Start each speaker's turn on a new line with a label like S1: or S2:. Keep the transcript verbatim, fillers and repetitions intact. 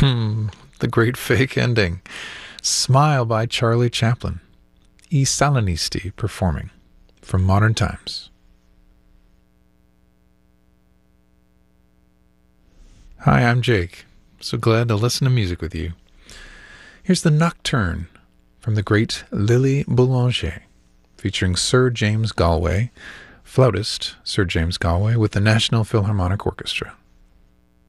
S1: Hmm, the great fake ending. Smile by Charlie Chaplin. I Salinisti performing from Modern Times. Hi, I'm Jake. So glad to listen to music with you. Here's the Nocturne from the great Lily Boulanger, featuring Sir James Galway, flautist Sir James Galway with the National Philharmonic Orchestra.